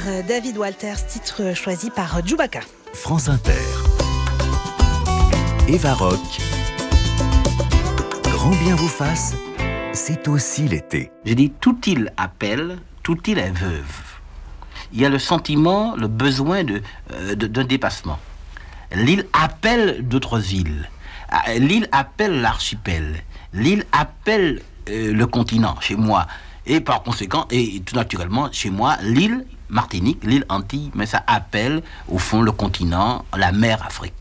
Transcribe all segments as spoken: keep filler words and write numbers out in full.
David Walters, titre choisi par Djoubaka. France Inter. Eva Rock. Grand bien vous fasse, c'est aussi l'été. Je dis, toute île appelle, toute île est veuve. Il y a le sentiment, le besoin de, euh, de, d'un dépassement. L'île appelle d'autres îles. L'île appelle l'archipel. L'île appelle euh, le continent, chez moi. Et par conséquent, et tout naturellement, chez moi, l'île Martinique, l'île Antilles, mais ça appelle, au fond, le continent, la mer Afrique.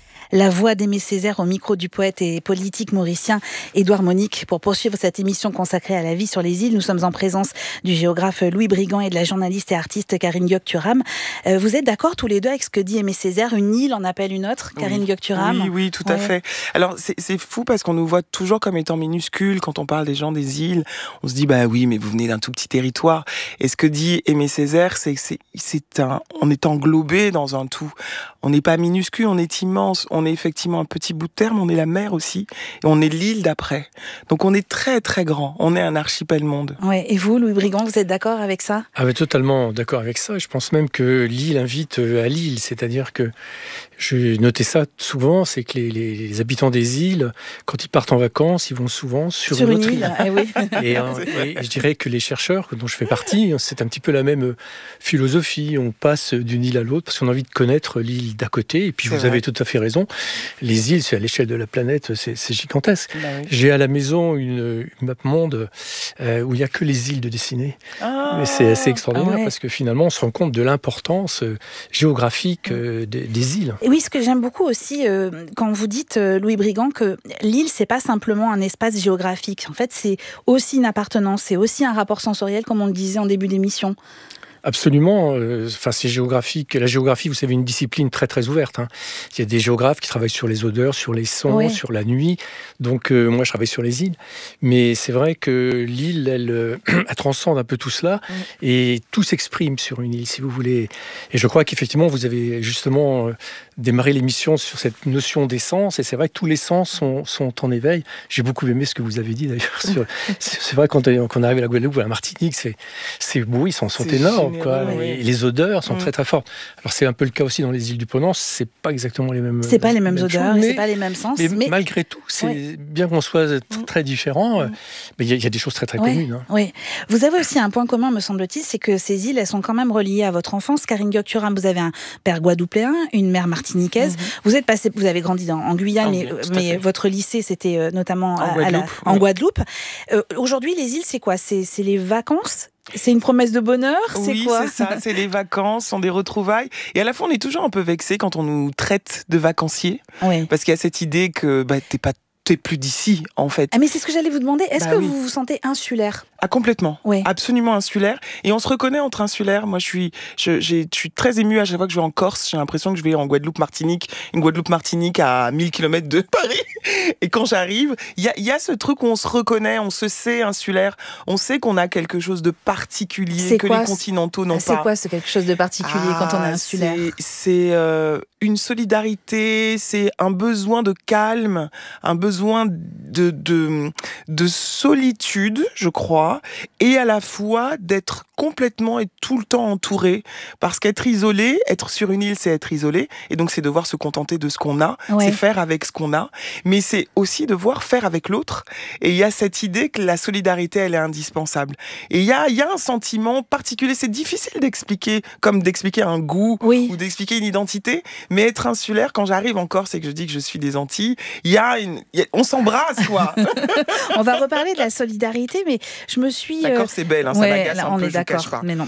La voix d'Aimé Césaire au micro du poète et politique mauricien Édouard Monique. Pour poursuivre cette émission consacrée à la vie sur les îles, nous sommes en présence du géographe Louis Brigand et de la journaliste et artiste Karine Gok-Turam. Euh, vous êtes d'accord tous les deux avec ce que dit Aimé Césaire? Une île en appelle une autre, Karine oui. Gok-Turam? Oui, oui, tout à ouais. fait. Alors, c'est, c'est fou parce qu'on nous voit toujours comme étant minuscules quand on parle des gens des îles. On se dit, bah oui, mais vous venez d'un tout petit territoire. Et ce que dit Aimé Césaire, c'est que c'est, c'est un, on est englobé dans un tout. On n'est pas minuscule, on est immense. On est effectivement un petit bout de terre, mais on est la mer aussi. Et on est l'île d'après. Donc on est très, très grand. On est un archipel monde. Ouais. Et vous, Louis Brigand, vous êtes d'accord avec ça? Ah ouais, totalement d'accord avec ça. Je pense même que l'île invite à l'île. C'est-à-dire que, j'ai noté ça souvent, c'est que les, les, les habitants des îles, quand ils partent en vacances, ils vont souvent sur, sur une une autre île. île. Eh oui. Et, hein, et je dirais que les chercheurs dont je fais partie, c'est un petit peu la même philosophie. On passe d'une île à l'autre parce qu'on a envie de connaître l'île d'à côté. Et puis c'est vous vrai. Avez tout à fait raison. Les îles, c'est à l'échelle de la planète, c'est, c'est gigantesque. Bah oui. J'ai à la maison une, une map monde euh, où il n'y a que les îles de dessiner. Ah, mais c'est assez extraordinaire ah ouais. parce que finalement, on se rend compte de l'importance euh, géographique euh, des, des îles. Et oui, ce que j'aime beaucoup aussi, euh, quand vous dites, euh, Louis Brigand, que l'île, c'est pas simplement un espace géographique. En fait, c'est aussi une appartenance, c'est aussi un rapport sensoriel, comme on le disait en début d'émission. Absolument. Enfin, c'est géographique. La géographie, vous savez, une discipline très très ouverte. Hein. Il y a des géographes qui travaillent sur les odeurs, sur les sons, ouais. sur la nuit. Donc, euh, moi, je travaille sur les îles. Mais c'est vrai que l'île, elle, elle transcende un peu tout cela ouais. et tout s'exprime sur une île, si vous voulez. Et je crois qu'effectivement, vous avez justement euh, démarré l'émission sur cette notion d'essence. Et c'est vrai que tous les sens sont, sont en éveil. J'ai beaucoup aimé ce que vous avez dit d'ailleurs. Sur, c'est vrai quand on, quand on arrive à la Guadeloupe ou à la Martinique, c'est, c'est beau, ils sont, sont énormes. Quoi. Oui. Et les odeurs sont mmh. très très fortes. Alors c'est un peu le cas aussi dans les îles du Ponant, c'est pas exactement les mêmes. C'est pas les mêmes, mêmes odeurs, choses, c'est pas les mêmes sens. Mais, mais... malgré tout, c'est oui. bien qu'on soit t- très différents, mmh. mais il y, y a des choses très très oui. communes. Hein. Oui. Vous avez aussi un point commun, me semble-t-il, c'est que ces îles, elles sont quand même reliées à votre enfance. Karine Gok-Turam, vous avez un père guadeloupéen, une mère martiniquaise. Mmh. Vous êtes passé, vous avez grandi dans, en Guyane, en, mais, mais votre lycée c'était euh, notamment en à, Guadeloupe. À la, en oui. Guadeloupe. Euh, aujourd'hui, les îles, c'est quoi ? C'est, c'est les vacances ? C'est une promesse de bonheur, c'est oui, quoi ? Oui, c'est ça, c'est les vacances, sont des retrouvailles. Et à la fois, on est toujours un peu vexé quand on nous traite de vacanciers. Oui. Parce qu'il y a cette idée que bah, t'es pas t'es plus d'ici, en fait. Ah, mais c'est ce que j'allais vous demander. Est-ce bah, que oui. vous vous sentez insulaire ? Ah, complètement. Oui. Absolument insulaire. Et on se reconnaît entre insulaires. Moi, je suis, je, j'ai, je suis très émue à chaque fois que je vais en Corse. J'ai l'impression que je vais en Guadeloupe-Martinique. Une Guadeloupe-Martinique à mille kilomètres de Paris. Et quand j'arrive, il y a, y a ce truc où on se reconnaît, on se sait insulaire. On sait qu'on a quelque chose de particulier c'est que quoi, les continentaux n'ont c'est pas. C'est quoi ce quelque chose de particulier ah, quand on est insulaire ? C'est, c'est euh, une solidarité, c'est un besoin de calme, un besoin de, de, de solitude, je crois, et à la fois d'être complètement et tout le temps entouré. Parce qu'être isolé, être sur une île, c'est être isolé, et donc c'est devoir se contenter de ce qu'on a, ouais. c'est faire avec ce qu'on a, mais c'est aussi devoir faire avec l'autre. Et il y a cette idée que la solidarité, elle est indispensable. Et il y a, il y a un sentiment particulier, c'est difficile d'expliquer, comme d'expliquer un goût, oui. ou d'expliquer une identité, mais être insulaire, quand j'arrive en Corse et que je dis que je suis des Antilles, il y a une, il y a, on s'embrasse, quoi. On va reparler de la solidarité, mais je me suis... La Corse, c'est belle, hein, ouais, ça m'agace là, un on peu, est d'accord, pas. Mais non.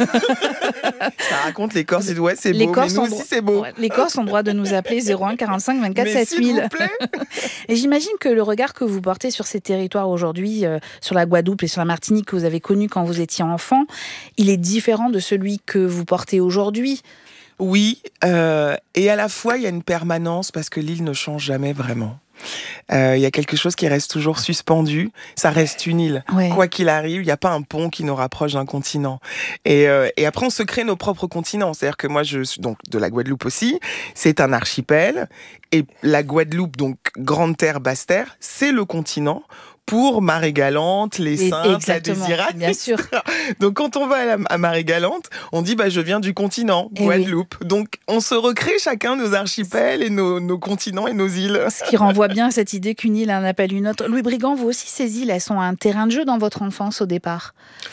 Ça raconte les Corses, ouais, c'est les beau, Corses mais nous aussi, c'est beau. Les Corses ont le droit de nous appeler zéro un quarante-cinq vingt-quatre sept mille. S'il vous plaît. Et j'imagine que le regard que vous portez sur ces territoires aujourd'hui, euh, sur la Guadeloupe et sur la Martinique que vous avez connu quand vous étiez enfant, il est différent de celui que vous portez aujourd'hui. Oui, euh, et à la fois, il y a une permanence parce que l'île ne change jamais vraiment. Il euh, y a quelque chose qui reste toujours suspendu, ça reste une île. Ouais. Quoi qu'il arrive, il n'y a pas un pont qui nous rapproche d'un continent. Et, euh, et après, on se crée nos propres continents. C'est-à-dire que moi, je suis donc de la Guadeloupe aussi, c'est un archipel. Et la Guadeloupe, donc grande terre, basse terre, c'est le continent pour Marie-Galante, les Saintes, la Désirade, bien sûr. Donc quand on va à, la, à Marie-Galante, on dit bah je viens du continent, et Guadeloupe. Oui. Donc on se recrée chacun nos archipels et nos, nos continents et nos îles. Ce qui renvoie bien à cette idée qu'une île en appelle une autre. Louis Brigand, vous aussi, ces îles, elles sont un terrain de jeu dans votre enfance au départ?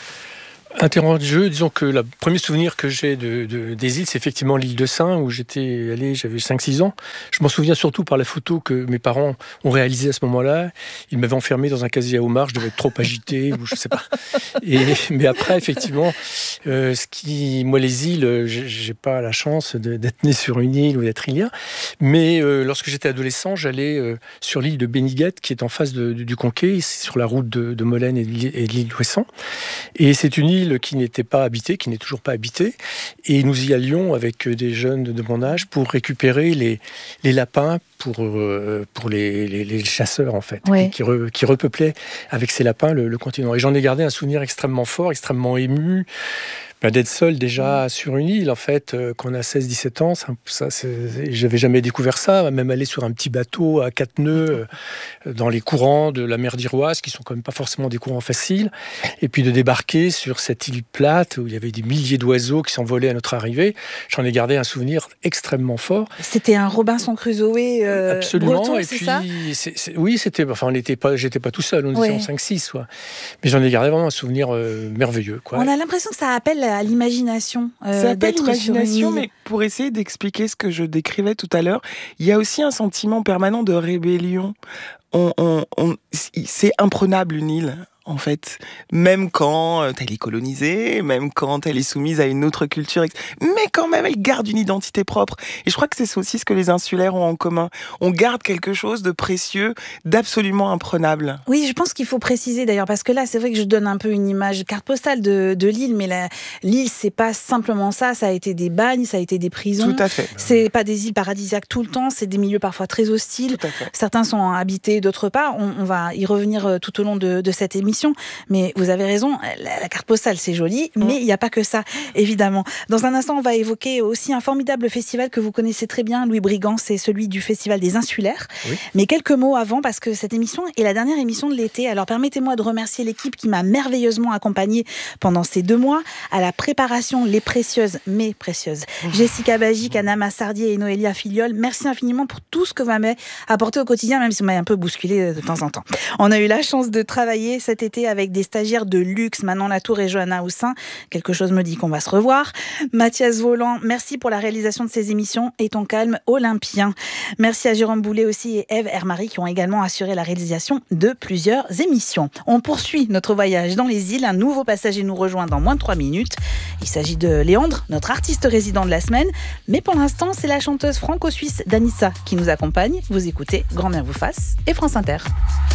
Un terrain de jeu, disons que le premier souvenir que j'ai de, de, des îles, c'est effectivement l'île de Sein, où j'étais allé, j'avais cinq six ans. Je m'en souviens surtout par la photo que mes parents ont réalisée à ce moment-là. Ils m'avaient enfermé dans un casier à homard, je devais être trop agité, ou je sais pas. Et, mais après, effectivement, euh, ce qui, moi, les îles, j'ai, j'ai pas la chance de, d'être né sur une île ou d'être îlien. Mais euh, lorsque j'étais adolescent, j'allais euh, sur l'île de Béniguette, qui est en face de, de, du Conquet, c'est sur la route de, de Molène et de l'île d'Ouessant. Et c'est une île qui n'était pas habitée, qui n'est toujours pas habitée. Et nous y allions avec des jeunes de mon âge pour récupérer les, les lapins pour, euh, pour les, les, les chasseurs, en fait, oui. qui, qui, re, qui repeuplaient avec ces lapins le, le continent. Et j'en ai gardé un souvenir extrêmement fort, extrêmement ému. Ben, d'être seul déjà sur une île, en fait, euh, quand on a seize dix-sept ans, ça, ça, c'est, j'avais jamais découvert ça, même aller sur un petit bateau à quatre nœuds euh, dans les courants de la mer d'Iroise, qui sont quand même pas forcément des courants faciles, et puis de débarquer sur cette île plate où il y avait des milliers d'oiseaux qui s'envolaient à notre arrivée. J'en ai gardé un souvenir extrêmement fort. C'était un Robinson Crusoe euh, Absolument, breton, et c'est puis, ça c'est, c'est, oui, c'était, enfin, on n'était pas, j'étais pas tout seul, on ouais. était en cinq six, quoi. Mais j'en ai gardé vraiment un souvenir euh, merveilleux, quoi. On a l'impression que ça appelle à l'imagination. Euh, ça appelle l'imagination, mais pour essayer d'expliquer ce que je décrivais tout à l'heure, il y a aussi un sentiment permanent de rébellion. On, on, on, c'est imprenable une île. En fait, même quand elle est colonisée, même quand elle est soumise à une autre culture, mais quand même elle garde une identité propre. Et je crois que c'est aussi ce que les insulaires ont en commun. On garde quelque chose de précieux, d'absolument imprenable. Oui, je pense qu'il faut préciser d'ailleurs, parce que là, c'est vrai que je donne un peu une image carte postale de, de l'île, mais la, l'île, c'est pas simplement ça. Ça a été des bagnes, ça a été des prisons. Tout à fait. C'est pas des îles paradisiaques tout le temps, c'est des milieux parfois très hostiles. Tout à fait. Certains sont habités, d'autres pas. On, on va y revenir tout au long de, de cette émission. Mais vous avez raison, la, la carte postale c'est joli, mmh. mais il n'y a pas que ça, évidemment. Dans un instant, on va évoquer aussi un formidable festival que vous connaissez très bien, Louis Brigand, c'est celui du Festival des Insulaires. Oui. Mais quelques mots avant, parce que cette émission est la dernière émission de l'été. Alors permettez-moi de remercier l'équipe qui m'a merveilleusement accompagnée pendant ces deux mois à la préparation, les précieuses, mais précieuses. Mmh. Jessica Bagic, Anna Massardier et Noélia Filiol, merci infiniment pour tout ce que vous m'avez apporté au quotidien, même si vous m'avez un peu bousculé de temps en temps. On a eu la chance de travailler cet été avec des stagiaires de luxe, Manon Latour et Johanna Houssin. Quelque chose me dit qu'on va se revoir. Mathias Voland, merci pour la réalisation de ces émissions et ton calme olympien. Merci à Jérôme Boulet aussi et Ève Hermary qui ont également assuré la réalisation de plusieurs émissions. On poursuit notre voyage dans les îles. Un nouveau passager nous rejoint dans moins de trois minutes. Il s'agit de Léandre, notre artiste résident de la semaine. Mais pour l'instant, c'est la chanteuse franco-suisse Danissa qui nous accompagne. Vous écoutez Grand Bien vous fasse et France Inter.